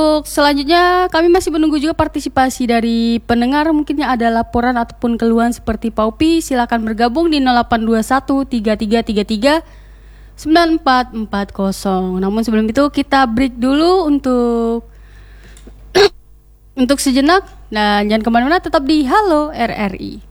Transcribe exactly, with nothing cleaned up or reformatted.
Untuk selanjutnya kami masih menunggu juga partisipasi dari pendengar. Mungkin ada laporan ataupun keluhan seperti Paupi, silakan bergabung di nol delapan dua satu tiga tiga tiga tiga sembilan empat empat nol. Namun sebelum itu kita break dulu untuk untuk sejenak dan jangan kemana-mana, tetap di Halo R R I.